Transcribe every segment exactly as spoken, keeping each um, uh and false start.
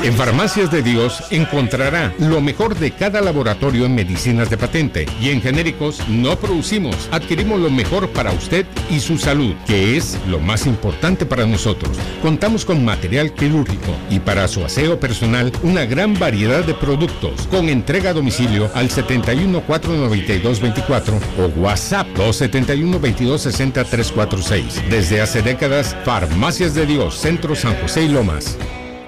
En Farmacias de Dios encontrará lo mejor de cada laboratorio en medicinas de patente, y en genéricos no producimos. Adquirimos lo mejor para usted y su salud, que es lo más importante para nosotros. Contamos con material quirúrgico y para su aseo personal una gran variedad de productos, con entrega a domicilio al setenta y uno, cuatrocientos noventa y dos, veinticuatro o WhatsApp dos setenta y uno, veintidós sesenta, trescientos cuarenta y seis. Desde hace décadas, Farmacias de Dios, Centro San José y Lomas.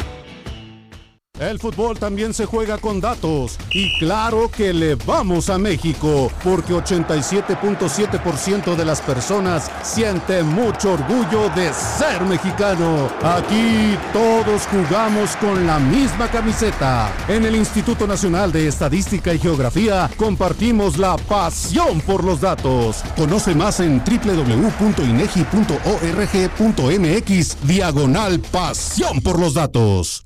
El fútbol también se juega con datos, y claro que le vamos a México, porque ochenta y siete punto siete por ciento de las personas siente mucho orgullo de ser mexicano. Aquí todos jugamos con la misma camiseta. En el Instituto Nacional de Estadística y Geografía compartimos la pasión por los datos. Conoce más en doble u doble u doble u punto inegi punto org punto mx diagonal pasión por los datos.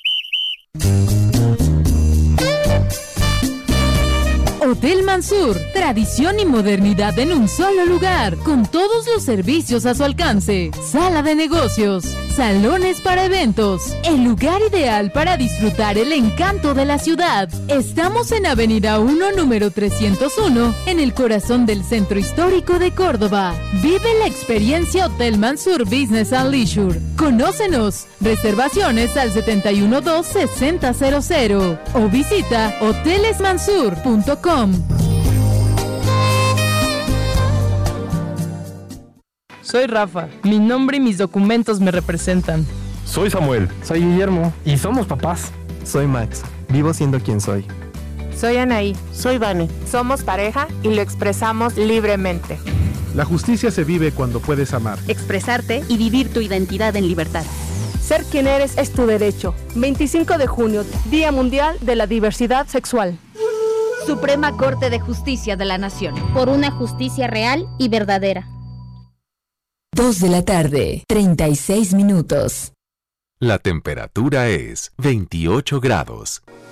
Hotel Mansur, tradición y modernidad en un solo lugar, con todos los servicios a su alcance. Sala de negocios, salones para eventos, el lugar ideal para disfrutar el encanto de la ciudad. Estamos en Avenida uno, número trescientos uno, en el corazón del Centro Histórico de Córdoba. Vive la experiencia Hotel Mansur Business and Leisure. Conócenos. Reservaciones al setenta y uno, dos, sesenta, cero cero o visita hoteles mansur punto com. Soy Rafa, mi nombre y mis documentos me representan. Soy Samuel. Soy Guillermo. Y somos papás. Soy Max, vivo siendo quien soy. Soy Anaí. Soy Vane. Somos pareja y lo expresamos libremente. La justicia se vive cuando puedes amar, expresarte y vivir tu identidad en libertad. Ser quien eres es tu derecho. veinticinco de junio, Día Mundial de la Diversidad Sexual. Suprema Corte de Justicia de la Nación. Por una justicia real y verdadera. Dos de la tarde, treinta y seis minutos. La temperatura es veintiocho grados.